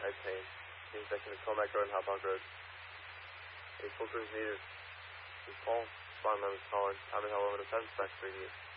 head pain. The section is Comac Road and Hopog Road. A full crew is needed. This Paul, respond members calling. I'm in hell over the 7 back 3 years.